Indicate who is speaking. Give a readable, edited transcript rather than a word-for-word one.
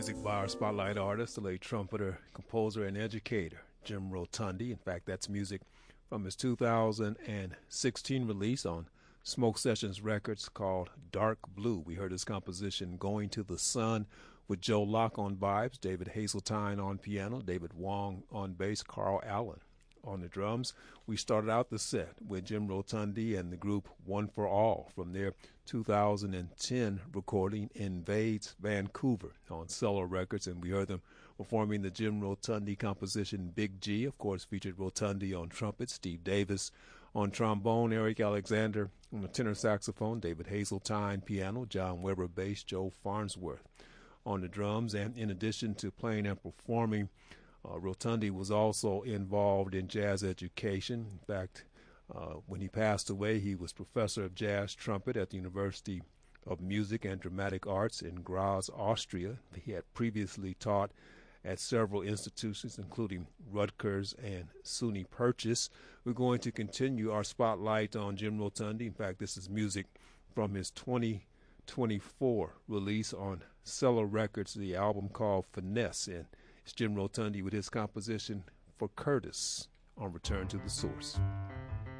Speaker 1: Music by our spotlight artist, the late trumpeter, composer, and educator, Jim Rotundi. In fact, that's music from his 2016 release on Smoke Sessions Records called Dark Blue. We heard his composition Going to the Sun with Joe Locke on vibes, David Hazeltine on piano, David Wong on bass, Carl Allen on the drums. We started out the set with Jim Rotundi and the group One for All from their 2010 recording Invades Vancouver on Cellar Records, and we heard them performing the Jim Rotundi composition Big G. Of course, featured Rotundi on trumpet, Steve Davis on trombone, Eric Alexander on the tenor saxophone, David Hazeltine piano, John Weber bass, Joe Farnsworth on the drums. And in addition to playing and performing, Rotundi was also involved in jazz education. In fact, when he passed away, he was professor of jazz trumpet at the University of Music and Dramatic Arts in Graz, Austria. He had previously taught at several institutions, including Rutgers and SUNY Purchase. We're going to continue our spotlight on Jim Rotundi. In fact, this is music from his 2024 release on Cellar Records, the album called Finesse. And it's Jim Rotundi with his composition For Curtis on Return to the Source.